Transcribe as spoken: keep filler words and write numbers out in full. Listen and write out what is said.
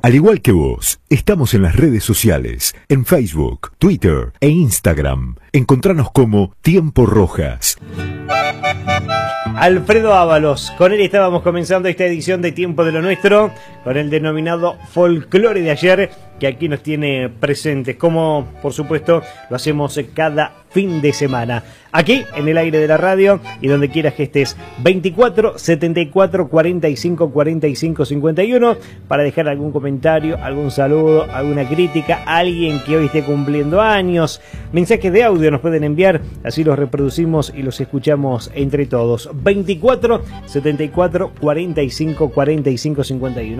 Al igual que vos, estamos en las redes sociales, en Facebook, Twitter e Instagram. Encontranos como Tiempo Rojas. Alfredo Ábalos, con él estábamos comenzando esta edición de Tiempo de lo Nuestro, con el denominado folclore de ayer, que aquí nos tiene presentes, como por supuesto lo hacemos cada fin de semana. Aquí, en el aire de la radio, y donde quieras que estés, veinticuatro, setenta y cuatro, cuarenta y cinco, cuarenta y cinco, cincuenta y uno, para dejar algún comentario, algún saludo, alguna crítica, alguien que hoy esté cumpliendo años. Mensajes de audio nos pueden enviar, así los reproducimos y los escuchamos entre todos. veinticuatro, setenta y cuatro, cuarenta y cinco, cuarenta y cinco, cincuenta y uno.